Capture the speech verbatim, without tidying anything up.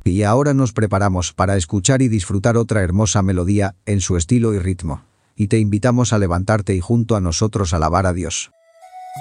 Y ahora nos preparamos para escuchar y disfrutar otra hermosa melodía en su estilo y ritmo. Y te invitamos a levantarte y junto a nosotros alabar a Dios.